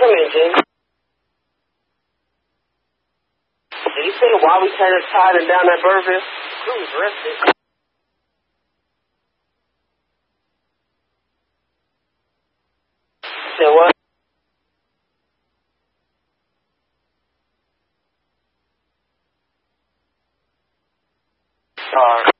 come in, Jamie. Did he say why we tied him down at Burville? Who was arrested? Said what? Sorry.